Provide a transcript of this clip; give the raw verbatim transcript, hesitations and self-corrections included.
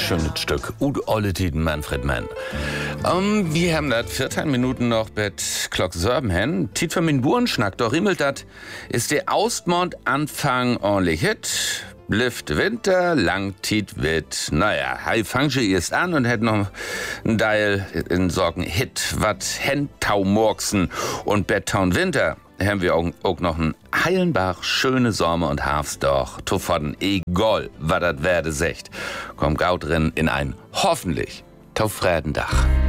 schönes Stück. Ud olle Tiden Manfred Mann. Um, wir haben das vierzehn Minuten noch bet Glock Sörben hen. Tiet für min Burenschnack, doch rimmelt dat ist der Austmond Anfang ordentlich hit. Blift Winter, lang tiet wit. Naja, hei fangsche erst an und hätt noch ein Teil in Sorgen Hit, wat Hentau Murksen und Bettaun Winter. Haben wir auch, auch noch ein Heilenbach, schöne Sommer und Hafs doch. Tofodden, egal, wat dat werde secht. Kommt gaut drin in ein hoffentlich taufräden Dach.